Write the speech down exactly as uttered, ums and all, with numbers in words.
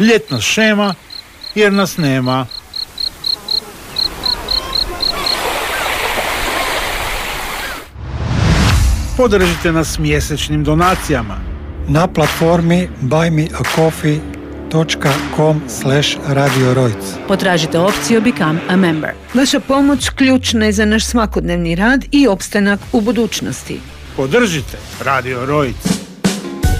Ljetna šema jer nas nema. Podržite nas mjesečnim donacijama na platformi buy me a coffee dot com slash radio rojc. Potražite opciju Become a Member. Vaša pomoć ključna je za naš svakodnevni rad i opstanak u budućnosti. Podržite Radio Rojc.